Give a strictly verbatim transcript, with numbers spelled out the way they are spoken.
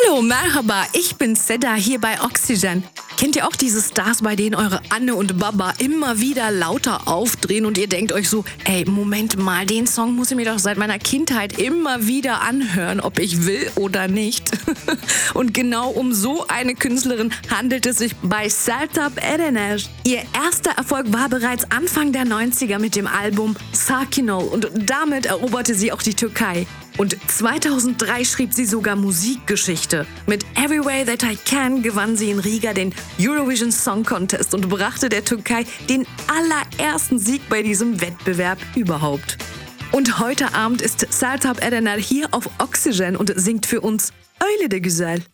Hallo, Merhaba, ich bin Seda hier bei Oxygen. Kennt ihr auch diese Stars, bei denen eure Anne und Baba immer wieder lauter aufdrehen und ihr denkt euch so, ey, Moment mal, den Song muss ich mir doch seit meiner Kindheit immer wieder anhören, ob ich will oder nicht. Und genau um so eine Künstlerin handelt es sich bei Sertab Erener. Ihr erster Erfolg war bereits Anfang der neunziger mit dem Album Sakin Ol und damit eroberte sie auch die Türkei. Und zweitausenddrei schrieb sie sogar Musikgeschichte. Mit Every Way That I Can gewann sie in Riga den Eurovision Song Contest und brachte der Türkei den allerersten Sieg bei diesem Wettbewerb überhaupt. Und heute Abend ist Sertab Erener hier auf Oxygen und singt für uns Öyle de Güzel.